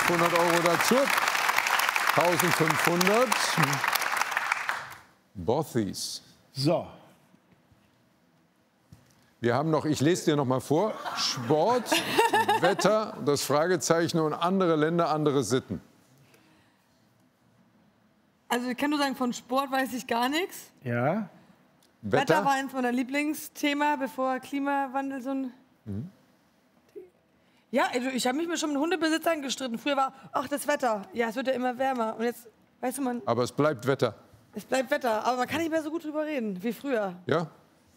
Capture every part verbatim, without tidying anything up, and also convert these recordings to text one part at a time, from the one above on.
fünfhundert Euro dazu. eintausendfünfhundert. Bothies. So. Wir haben noch, ich lese dir noch mal vor, Sport, Wetter, das Fragezeichen und andere Länder, andere Sitten. Also ich kann nur sagen, von Sport weiß ich gar nichts. Ja. Wetter, Wetter war eins meiner Lieblingsthemen, bevor Klimawandel so ein... Mhm. Ja, also ich habe mich mir schon mit Hundebesitzern gestritten. Früher war, ach, das Wetter. Ja, es wird ja immer wärmer. Und jetzt, weißt du, man, Aber es bleibt Wetter. es bleibt Wetter. Aber man kann nicht mehr so gut drüber reden wie früher. Ja?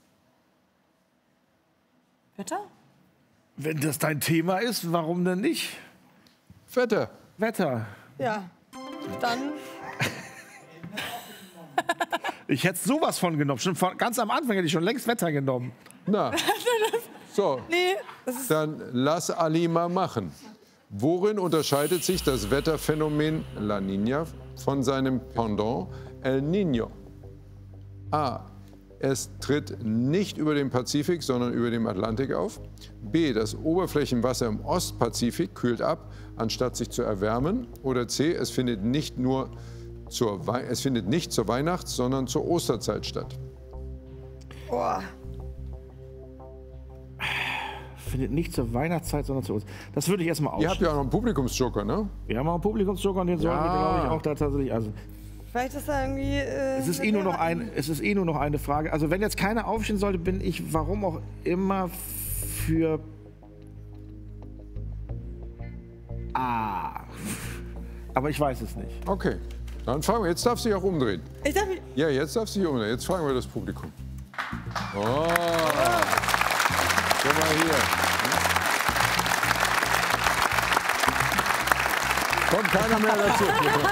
Wetter? Wenn das dein Thema ist, warum denn nicht? Wetter. Wetter. Ja. Dann... Ich hätte sowas von genommen. Schon von, ganz am Anfang hätte ich schon längst Wetter genommen. Na. So, Nee, das ist... dann lass Ali mal machen. Worin unterscheidet sich das Wetterphänomen La Niña von seinem Pendant El Niño? A. Es tritt nicht über den Pazifik, sondern über dem Atlantik auf. B. Das Oberflächenwasser im Ostpazifik kühlt ab, anstatt sich zu erwärmen. Oder C. Es findet nicht nur zur, Wei es findet nicht zur Weihnachts-, sondern zur Osterzeit statt. Boah. Findet nicht zur Weihnachtszeit, sondern zu uns. Das würde ich erstmal Ihr ausschließen. habt ja auch noch einen Publikumsjoker, ne? Wir haben auch einen Publikumsjoker und den sollten wir, glaube ich, auch da tatsächlich. Also, Vielleicht ist da irgendwie... Äh, es, ist eh nur noch ein, es ist eh nur noch eine Frage. Also, wenn jetzt keiner aufstehen sollte, bin ich, warum auch immer, für. Ah. Aber ich weiß es nicht. Okay, dann fragen wir. Jetzt darf sie auch umdrehen. Ich darf mich... Ja, jetzt darf sie umdrehen. Jetzt fragen wir das Publikum. Oh. Guck mal hier. Kommt keiner mehr dazu.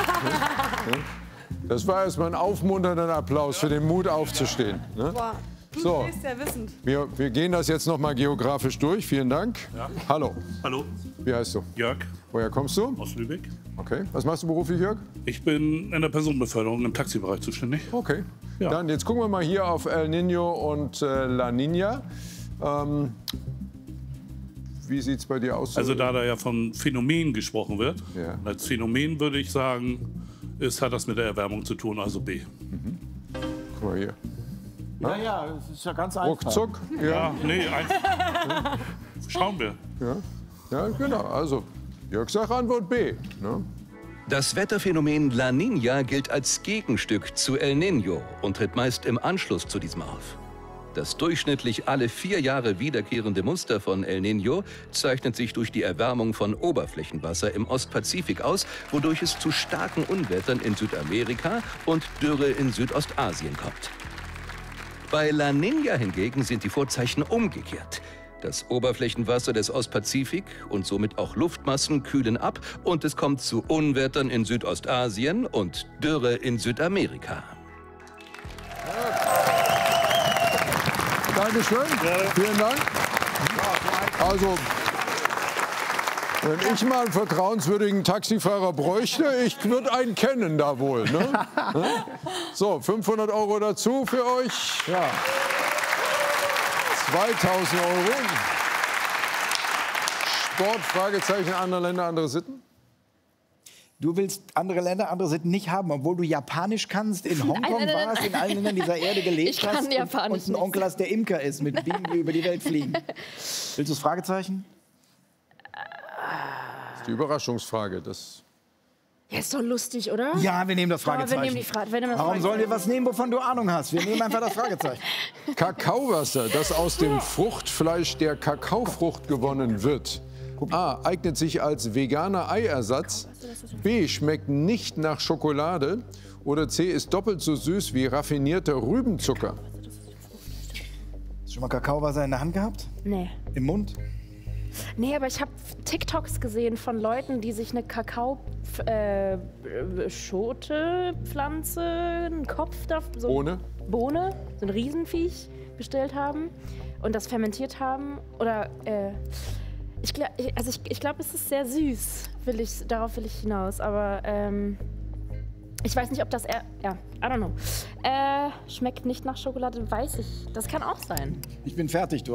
Das war erstmal ein aufmunternder Applaus für den Mut aufzustehen. Ne? Boah. Du So. bist ja wissend. Wir, wir gehen das jetzt noch mal geografisch durch. Vielen Dank. Ja. Hallo, Hallo, wie heißt du? Jörg Woher kommst du? aus Lübeck. Okay. Was machst du beruflich, Jörg? Ich bin in der Personenbeförderung im Taxibereich zuständig. Okay. Ja. Dann jetzt gucken wir mal hier auf El Niño und äh, La Niña. Ähm, wie sieht es bei dir aus? Also da da ja von Phänomen gesprochen wird, Ja. als Phänomen würde ich sagen, es hat das mit der Erwärmung zu tun, also B. Guck mal hier. Ja, ja, es ist ja ganz einfach. Ruckzuck. Ja. Ja, nee, einfach. Schauen wir. Ja. Ja, genau. Also, Jörg sagt Antwort B. Ne? Das Wetterphänomen La Niña gilt als Gegenstück zu El Niño und tritt meist im Anschluss zu diesem auf. Das durchschnittlich alle vier Jahre wiederkehrende Muster von El Niño zeichnet sich durch die Erwärmung von Oberflächenwasser im Ostpazifik aus, wodurch es zu starken Unwettern in Südamerika und Dürre in Südostasien kommt. Bei La Niña hingegen sind die Vorzeichen umgekehrt. Das Oberflächenwasser des Ostpazifik und somit auch Luftmassen kühlen ab und es kommt zu Unwettern in Südostasien und Dürre in Südamerika. Dankeschön. Vielen Dank. Also, wenn ich mal einen vertrauenswürdigen Taxifahrer bräuchte, ich würde einen kennen da wohl. Ne? So, fünfhundert Euro dazu für euch. Ja. zweitausend Euro. Sport, Fragezeichen, andere Länder, andere Sitten? Du willst andere Länder, andere Sitten nicht haben, obwohl du Japanisch kannst, in Hongkong nein, nein, warst, nein. in allen Ländern dieser Erde gelebt Ich kann hast Japanisch und einen nicht. Onkel hast, der Imker ist, mit dem wir über die Welt fliegen. Willst du das Fragezeichen? Das ist die Überraschungsfrage. Das Ja, ist doch lustig, oder? Ja, wir nehmen das Ja, wir Fragezeichen. nehmen die Fra wir nehmen das Warum sollen wir Fragezeichen. was nehmen, wovon du Ahnung hast? Wir nehmen einfach das Fragezeichen. Kakaowasser, das aus dem Fruchtfleisch der Kakaofrucht gewonnen wird. A. Eignet sich als veganer Eiersatz. B. Schmeckt nicht nach Schokolade. Oder C. Ist doppelt so süß wie raffinierter Rübenzucker. Hast du schon mal Kakaowasser in der Hand gehabt? Nee. Im Mund? Nee, aber ich habe TikToks gesehen von Leuten, die sich eine Kakao-Schote-Pflanze, einen Kopf, da, so Ohne? Bohne, so ein Riesenviech bestellt haben und das fermentiert haben. Oder, äh, ich glaube, also ich, ich glaube, es ist sehr süß, will ich, darauf will ich hinaus. Aber ähm, ich weiß nicht, ob das, er, ja, I don't know. Äh, schmeckt nicht nach Schokolade, weiß ich. Das kann auch sein. Ich bin fertig, du.